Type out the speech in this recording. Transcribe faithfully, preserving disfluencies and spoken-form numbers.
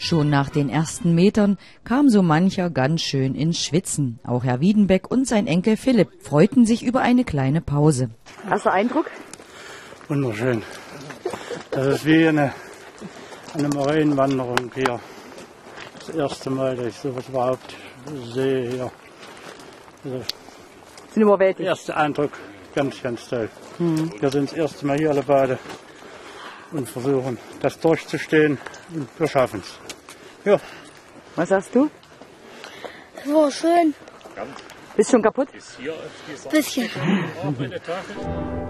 Schon nach den ersten Metern kam so mancher ganz schön ins Schwitzen. Auch Herr Wiedenbeck und sein Enkel Philipp freuten sich über eine kleine Pause. Erster Eindruck? Wunderschön. Das ist wie eine, eine Marienwanderung hier. Das erste Mal, dass ich sowas überhaupt sehe hier. Also Sind überwältigt. der erste Eindruck, ganz, ganz toll. Mhm. Wir sind das erste Mal hier alle beide und versuchen, das durchzustehen. Und wir schaffen es. Ja. Was sagst du? Das war schön. Bist schon kaputt? Bisschen.